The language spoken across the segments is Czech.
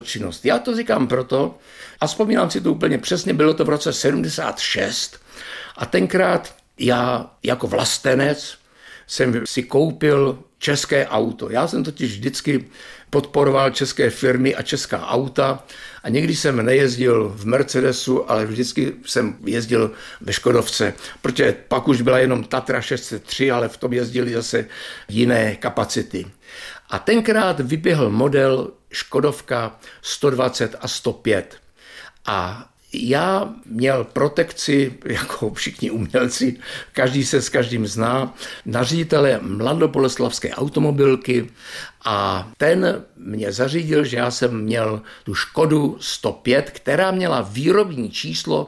činnost. Já to říkám proto, a vzpomínám si to úplně přesně, bylo to v roce 76 a tenkrát já jako vlastenec jsem si koupil české auto. Já jsem totiž vždycky podporoval české firmy a česká auta a někdy jsem nejezdil v Mercedesu, ale vždycky jsem jezdil ve Škodovce, protože pak už byla jenom Tatra 603, ale v tom jezdili zase jiné kapacity. A tenkrát vyběhl model Škodovka 120 a 105. A já měl protekci, jako všichni umělci, každý se s každým zná, na ředitele Mladoboleslavské automobilky a ten mě zařídil, že já jsem měl tu Škodu 105, která měla výrobní číslo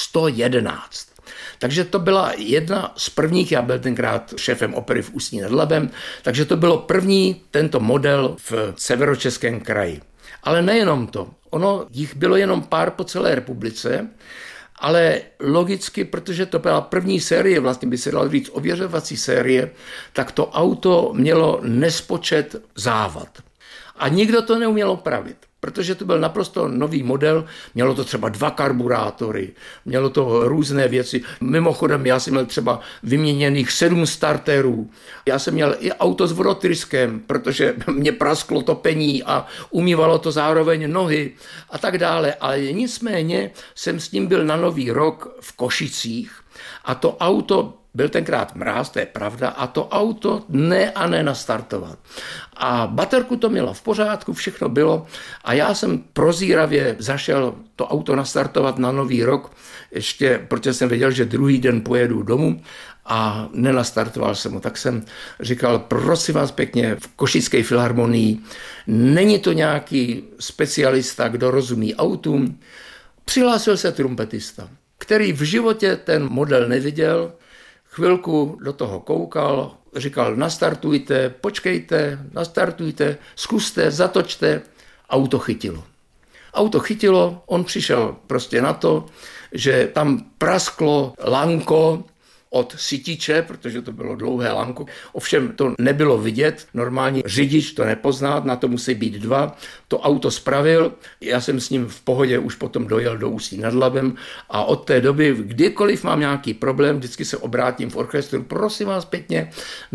111. Takže to byla jedna z prvních, já byl tenkrát šéfem opery v Ústí nad Labem, takže to bylo první tento model v Severočeském kraji. Ale nejenom to, ono jich bylo jenom pár po celé republice, ale logicky, protože to byla první série, vlastně by se dalo říct ověřovací série, tak to auto mělo nespočet závad. A nikdo to neuměl opravit, protože to byl naprosto nový model, mělo to třeba 2 karburátory, mělo to různé věci. Mimochodem, já jsem měl třeba vyměněných 7 starterů. Já jsem měl i auto s vodotryskem, protože mě prasklo topení a umývalo to zároveň nohy a tak dále. Ale nicméně jsem s tím byl na Nový rok v Košicích a to auto byl tenkrát mráz, to je pravda, a to auto ne nastartovat. A baterku to mělo v pořádku, všechno bylo a já jsem prozíravě zašel to auto nastartovat na Nový rok, ještě protože jsem věděl, že druhý den pojedu domů a nenastartoval jsem ho. Tak jsem říkal, prosím vás pěkně, v Košické filharmonii není to nějaký specialista, kdo rozumí autům. Přihlásil se trumpetista, který v životě ten model neviděl, chvilku do toho koukal, říkal nastartujte, počkejte, nastartujte, zkuste, zatočte. Auto chytilo. Auto chytilo, on přišel prostě na to, že tam prasklo lanko od sytiče, protože to bylo dlouhé lanko. Ovšem to nebylo vidět, normální řidič to nepozná, na to musí být 2. To auto spravil, já jsem s ním v pohodě už potom dojel do Ústí nad Labem a od té doby, kdykoliv mám nějaký problém, vždycky se obrátím v orchestru, prosím vás pěkně,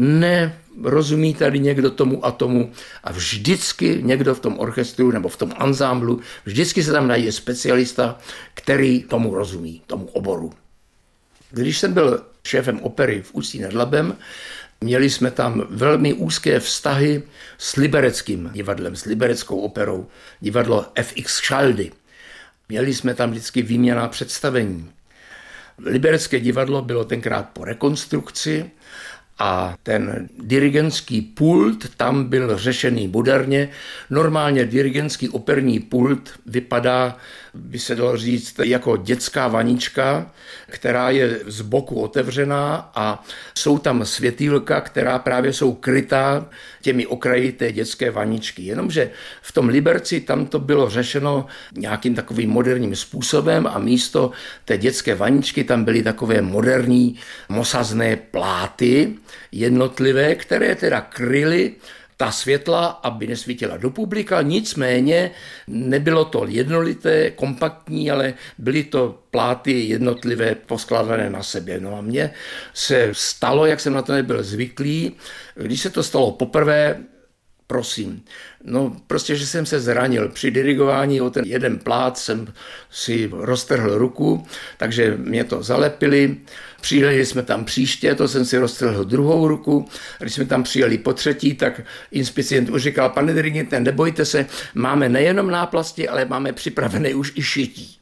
nerozumí tady někdo tomu a tomu a vždycky někdo v tom orchestru nebo v tom ansámblu, vždycky se tam najde specialista, který tomu rozumí, tomu oboru. Když jsem byl šéfem opery v Ústí nad Labem, měli jsme tam velmi úzké vztahy s libereckým divadlem, s libereckou operou, divadlo FX Schaldy. Měli jsme tam vždycky výměnná představení. Liberecké divadlo bylo tenkrát po rekonstrukci a ten dirigentský pult tam byl řešený moderně. Normálně dirigentský operní pult vypadá, by se dalo říct, jako dětská vanička, která je z boku otevřená a jsou tam světýlka, která právě jsou krytá těmi okraji té dětské vaničky. Jenomže v tom Liberci tam to bylo řešeno nějakým takovým moderním způsobem a místo té dětské vaničky tam byly takové moderní mosazné pláty jednotlivé, které teda kryly ta světla, aby nesvítila do publika, nicméně nebylo to jednolité, kompaktní, ale byly to pláty jednotlivé poskládané na sebe. No a mně se stalo, jak jsem na to nebyl zvyklý, když se to stalo poprvé, prosím. No prostě, že jsem se zranil. Při dirigování o ten jeden plát jsem si roztrhl ruku, takže mě to zalepili. Přijeli jsme tam příště, to jsem si roztrhl druhou ruku. Když jsme tam přijeli po třetí, tak inspicient už říkal, pane dirigente, nebojte se, máme nejenom náplasti, ale máme připravené už i šití.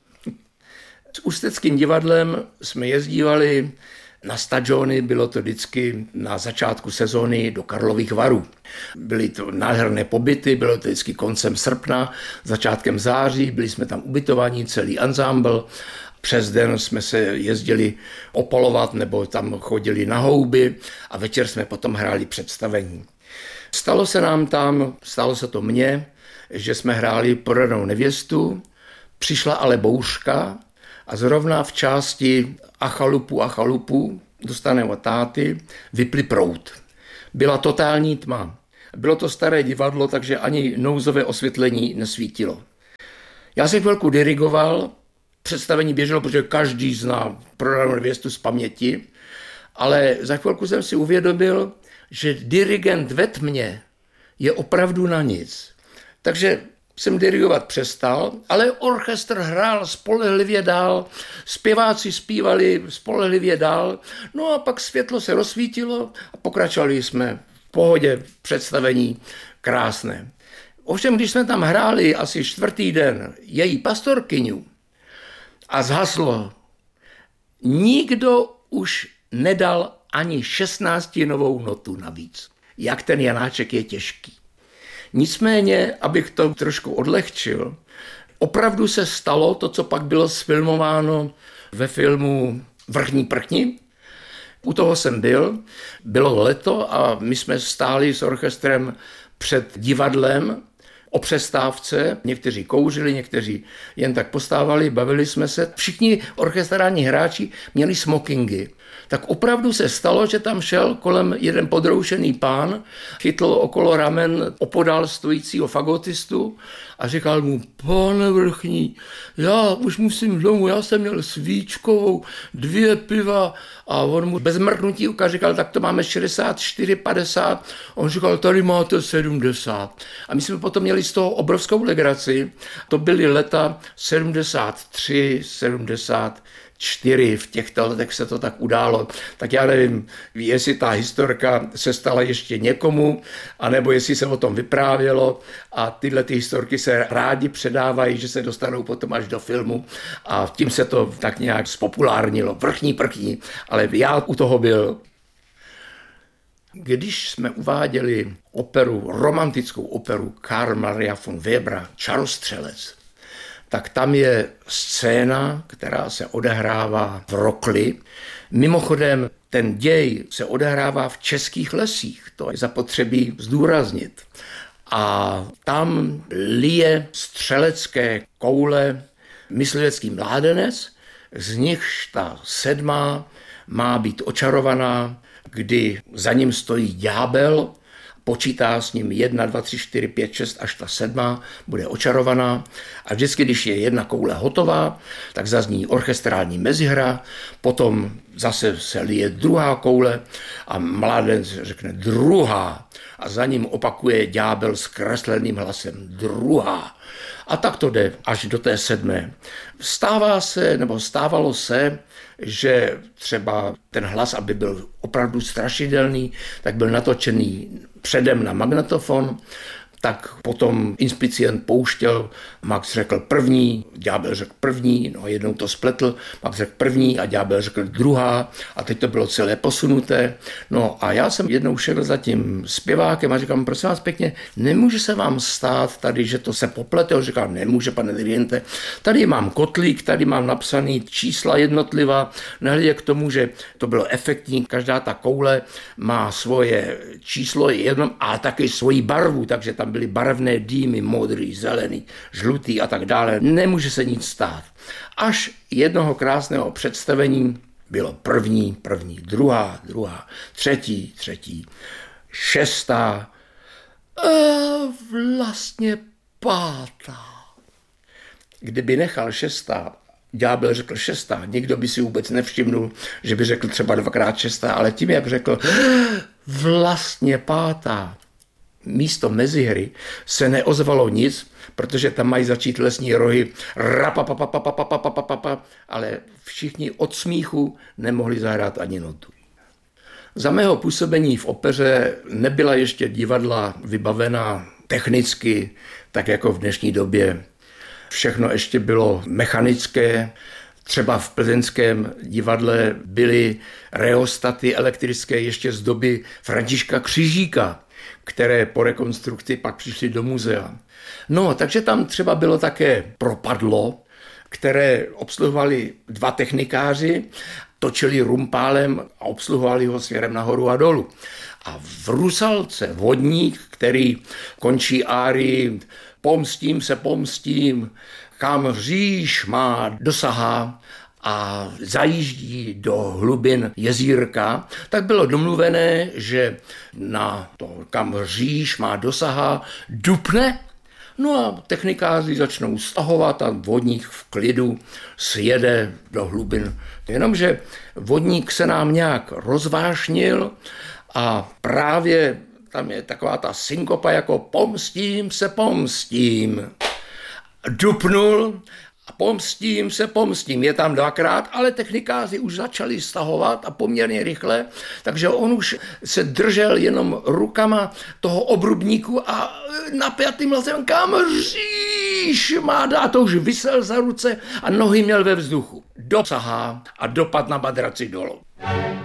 S Ústeckým divadlem jsme jezdívali na stadiony, bylo to vždycky na začátku sezóny do Karlových Varů. Byly to nádherné pobyty, bylo to vždycky koncem srpna, začátkem září, byli jsme tam ubytovaní, celý ansámbl. Přes den jsme se jezdili opolovat nebo tam chodili na houby a večer jsme potom hráli představení. Stalo se to mně, že jsme hráli Podanou nevěstu, přišla ale bouřka a zrovna v části a chalupu, dostaneme od táty, vypli proud. Byla totální tma. Bylo to staré divadlo, takže ani nouzové osvětlení nesvítilo. Já jsem chvilku dirigoval, představení běželo, protože každý zná Prodanou nevěstu z paměti, ale za chvilku jsem si uvědomil, že dirigent ve tmě je opravdu na nic. Takže jsem dirigovat přestal, ale orchestr hrál spolehlivě dál, zpěváci zpívali spolehlivě dál, no a pak světlo se rozsvítilo a pokračovali jsme v pohodě, představení krásné. Ovšem, když jsme tam hráli asi 4. den její pastorkyňu a zhaslo, nikdo už nedal ani 16novou notu navíc. Jak ten Janáček je těžký. Nicméně, abych to trošku odlehčil, opravdu se stalo to, co pak bylo sfilmováno ve filmu Vrchní prkni. U toho jsem byl, bylo leto a my jsme stáli s orchestrem před divadlem o přestávce. Někteří kouřili, někteří jen tak postávali, bavili jsme se. Všichni orchestrální hráči měli smokingy. Tak opravdu se stalo, že tam šel kolem jeden podroušený pán, chytl okolo ramen opodál stojícího fagotistu a říkal mu, pane Vrchní, já už musím domů, já jsem měl svíčkovou, 2 piva a on mu bez mrknutí ukáže, říkal, tak to máme 64,50, on říkal, tady máte 70. A my jsme potom měli z toho obrovskou legraci, to byly leta 73, 74, v těchto letech se to tak událo. Tak já nevím, jestli ta historka se stala ještě někomu, anebo jestli se o tom vyprávělo a tyhle ty historky se rádi předávají, že se dostanou potom až do filmu a tím se to tak nějak spopulárnilo. Vrchní prkni, ale já u toho byl. Když jsme uváděli operu, romantickou operu Karl Maria von Webera Čarostřelec, tak tam je scéna, která se odehrává v Rokli. Mimochodem, ten děj se odehrává v českých lesích, to je zapotřebí zdůraznit. A tam lije střelecké koule myslivecký mládenec, z nichž ta 7. má být očarovaná, kdy za ním stojí ďábel, počítá s ním 1, 2, 3, 4, 5, 6 až ta 7. bude očarovaná a vždycky, když je jedna koule hotová, tak zazní orchestrální mezihra, potom zase se lije druhá koule a mládenec řekne druhá a za ním opakuje ďábel s kresleným hlasem druhá. A tak to jde až do té 7. Stávalo se, že třeba ten hlas, aby byl opravdu strašidelný, tak byl natočený předem na magnetofon, tak potom inspicient pouštěl, Max řekl první, ďábel řekl první, no jednou to spletl, Max řekl první a ďábel řekl druhá a teď to bylo celé posunuté. No a já jsem jednou šel za tím zpěvákem a říkám, prosím vás pěkně, nemůže se vám stát tady, že to se poplete? On říkal, nemůže, pane dirigente, tady mám kotlík, tady mám napsaný čísla jednotlivá, nehledě k tomu, že to bylo efektní, každá ta koule má svoje číslo jedno a taky svoji barvu, takže tam byly barevné dýmy, modrý, zelený, žlutý a tak dále. Nemůže se nic stát. Až jednoho krásného představení bylo první, druhá, třetí, 6. a vlastně 5. Kdyby nechal 6. ďábel řekl 6. Nikdo by si vůbec nevšimnul, že by řekl třeba 2x6, ale tím, jak řekl vlastně 5. místo mezihry se neozvalo nic, protože tam mají začít lesní rohy, ale všichni od smíchu nemohli zahrát ani notu. Za mého působení v opeře nebyla ještě divadla vybavená technicky, tak jako v dnešní době. Všechno ještě bylo mechanické. Třeba v plzeňském divadle byly reostaty elektrické ještě z doby Františka Křižíka, které po rekonstrukci pak přišly do muzea. No, takže tam třeba bylo také propadlo, které obsluhovali 2 technikáři, točili rumpálem a obsluhovali ho směrem nahoru a dolů. A v Rusalce vodník, který končí árii pomstím se pomstím, kam říš má dosahá a zajíždí do hlubin jezírka, tak bylo domluvené, že na to, kam říš má dosahá, dupne, No a technikáři začnou stahovat a vodník v klidu sjede do hlubin. Jenomže vodník se nám nějak rozvášnil a právě tam je taková ta synkopa jako pomstím se pomstím. Dupnul a pomstím se pomstím. Je tam dvakrát, ale technikáři už začali stahovat a poměrně rychle, takže on už se držel jenom rukama toho obrubníku a napjatým hlasem kamříš má dát, to už visel za ruce a nohy měl ve vzduchu. Dosahá a dopad na madraci dolů.